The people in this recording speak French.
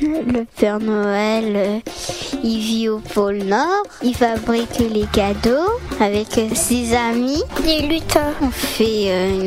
Le Père Noël, il vit au pôle Nord. Il fabrique les cadeaux avec ses amis. Des lutins. On fait